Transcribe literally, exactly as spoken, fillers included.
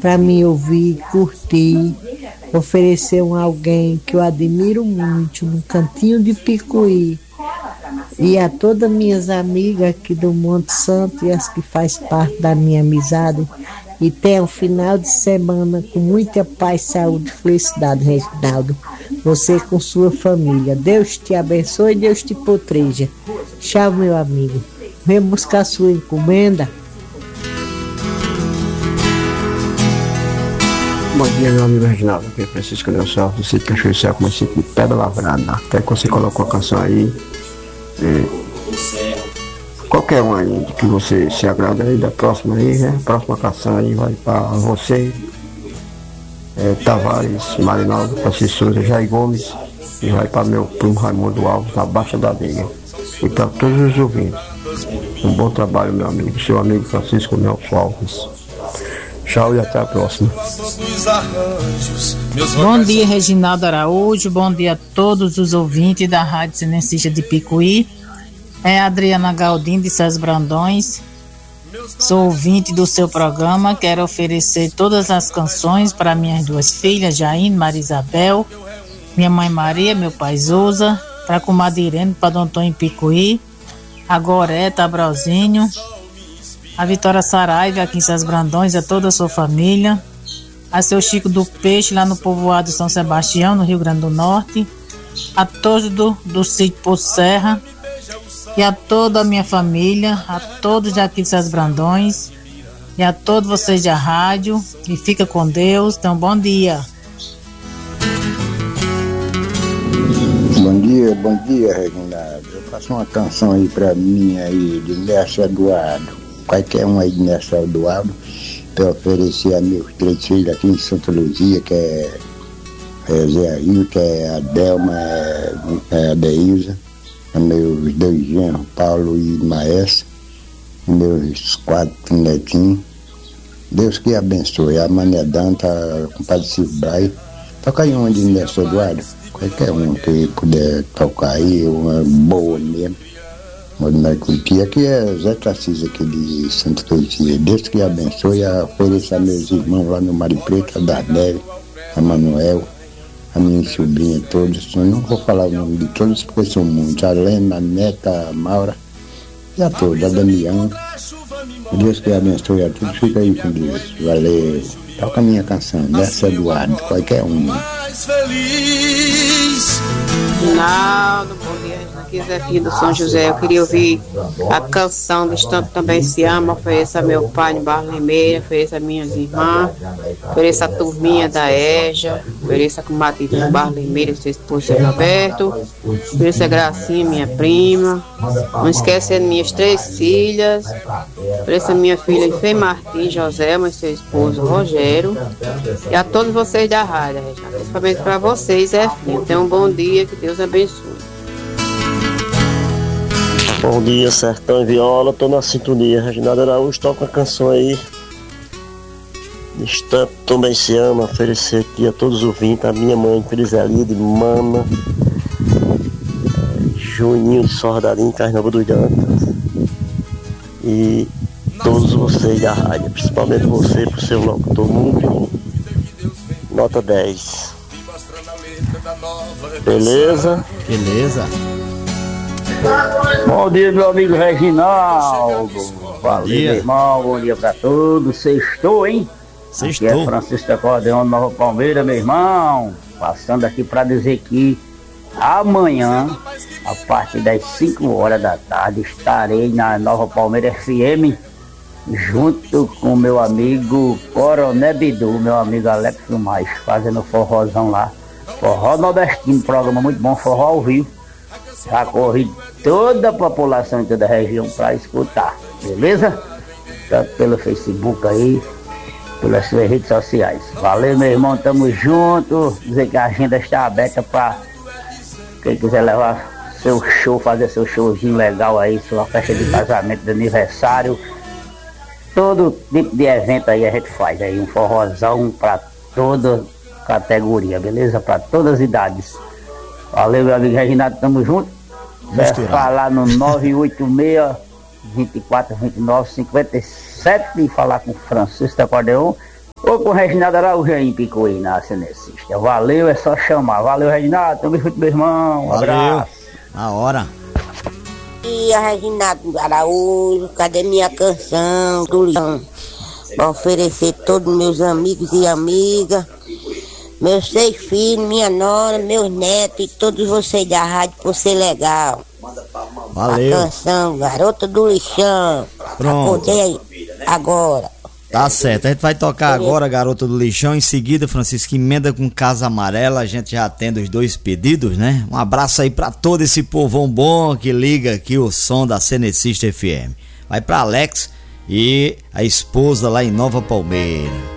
para me ouvir, curtir, oferecer um alguém que eu admiro muito no Cantinho de Picuí, e a todas minhas amigas aqui do Monte Santo e as que faz parte da minha amizade, e tenha um final de semana com muita paz, saúde e felicidade, Reginaldo, você com sua família. Deus te abençoe e Deus te proteja. Tchau, meu amigo. Vem buscar sua encomenda. Bom dia, meu amigo Reginaldo. Aqui é Francisco Leonçal, do sítio Cachoeiro Céu, com o município de Pedra Lavrada. Até que você colocou a canção aí. É, qualquer um aí que você se agrada aí, da próxima aí, né? A próxima canção aí vai para você, é, Tavares, Marinaldo, Francisco Souza, Jair Gomes, e vai para meu primo Raimundo Alves, na Baixa da Liga. E para todos os ouvintes, um bom trabalho, meu amigo, seu amigo Francisco Nelson Alves. Tchau e até a próxima. Bom dia, Reginaldo Araújo. Bom dia a todos os ouvintes da Rádio Sinecista de Picuí. É Adriana Galdino de César Brandões. Sou ouvinte do seu programa. Quero oferecer todas as canções para minhas duas filhas, Jaine, Maria Isabel, minha mãe Maria, meu pai Zusa, para a comadre Irene, para Dom Antônio Picuí, a Goreta, Abrauzinho, a Vitória Saraiva aqui em César Brandões, a toda a sua família, a seu Chico do Peixe lá no povoado São Sebastião, no Rio Grande do Norte, a todos do, do sítio Poço Serra e a toda a minha família, a todos daqui de César Brandões e a todos vocês da rádio, e fica com Deus. Então, bom dia. Bom dia, bom dia, Reginaldo. Eu faço uma canção aí pra mim aí, de Nessa Eduardo. Qualquer um aí de Nessa Eduardo, para oferecer a meus três filhos aqui em Santa Luzia, que é, é Zé Rio, que é a Delma, é, é a Deilza, a meus dois genros, Paulo e Maestro, meus quatro netinhos. Deus que abençoe. A Mané Danta, com o Padre Silvio Braille. Toca aí uma de Nessa Eduardo. Qualquer um que puder tocar aí, uma boa mesmo. Aqui, aqui é Zé Tarcísio, aqui de Santa Luzia. Deus que abençoe, a oferecer a meus irmãos lá no Mário Preto, a Dardel, a Manuel, a minha sobrinha, todos. Eu não vou falar o nome de todos porque são muitos. A Lena, a Neta, a Maura e a todos, a Damião. Deus que abençoe a todos. Fica aí com Deus. Valeu. Toca a minha canção, Nessa Eduardo, qualquer um. Rinaldo, bom dia, aqui é Zé Filho do São José. Eu queria ouvir a canção do Tanto Também Se Ama. Ofereça a meu pai no Barro Limeira, ofereça a minhas irmãs, ofereça a turminha da Eja, ofereça a comadre do Barro Limeira, seu esposo Seu Roberto, ofereça a Gracinha, minha prima. Não esquecendo minhas três filhas, ofereça a minha filha Ifei Martins José, mas seu esposo Rogério, e a todos vocês da rádio, principalmente para vocês, Zé Filho. Tenham um bom dia, que Deus abençoe. Bom dia, Sertão e Viola, tô na sintonia. Reginaldo Araújo, toca uma canção aí. Tanto Também Se Ama, oferecer aqui a todos os ouvintes, a minha mãe, Friselide, Mama, é, Juninho de Sordarim, Carnaval dos Dantas, e todos vocês da rádio, principalmente você, por seu locutor, muito bom. Nota dez. Beleza? Beleza. Bom dia, meu amigo Reginaldo. Valeu, dia. meu irmão. Bom dia pra todos. Sextou, hein? Sextou. Aqui é Francisco da Acordeão, Nova Palmeira, meu irmão. Passando aqui pra dizer que amanhã, a partir das cinco horas da tarde, estarei na Nova Palmeira F M, junto com meu amigo Coronel Bidu, meu amigo Alex Mais, fazendo forrozão lá. Forró nordestino, programa muito bom, forró ao vivo. Já corri toda a população de toda a região para escutar, beleza? Tanto pelo Facebook aí, pelas suas redes sociais. Valeu, meu irmão, tamo junto. Dizer que a agenda está aberta para quem quiser levar seu show, fazer seu showzinho legal aí, sua festa de casamento, de aniversário. Todo tipo de evento aí a gente faz aí, um forrozão para toda categoria, beleza? Para todas as idades. Valeu, meu amigo Reginaldo, tamo junto. Vai falar no nove oito seis, vinte e quatro, vinte e nove, cinquenta e sete e falar com o Francisco da Acordeão. Ô, com o Reginaldo Araújo aí em Picuí, na Cenecista. Valeu, é só chamar. Valeu, Reginaldo. Tamo junto, meu irmão. Um Valeu. abraço. Na hora. E a Reginaldo Araújo, cadê minha canção do Leão? Pra oferecer todos meus amigos e amigas, meus seis filhos, minha nora, meus netos e todos vocês da rádio por ser legal. Valeu. A canção Garota do Lixão. Pronto. Acordei agora. Tá certo, a gente vai tocar agora Garota do Lixão. Em seguida, Francisco, emenda com Casa Amarela. A gente já atende os dois pedidos, né? Um abraço aí pra todo esse povão bom que liga aqui o som da Cenecista F M. Vai pra Alex e a esposa lá em Nova Palmeira.